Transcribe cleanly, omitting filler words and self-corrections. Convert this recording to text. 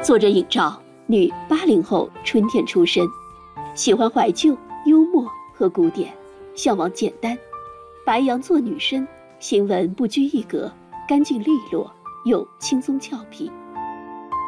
作者尹照，女，80后，春天出身，喜欢怀旧、幽默和古典，向往简单。白羊座女生，行文不拘一格，干净利落又轻松俏皮。